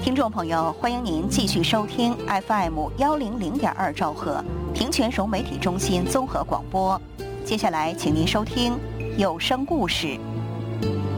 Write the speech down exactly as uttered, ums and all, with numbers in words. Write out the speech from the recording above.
听众朋友，欢迎您继续收听 F M 幺零零点二兆赫平泉融媒体中心综合广播。接下来，请您收听有声故事。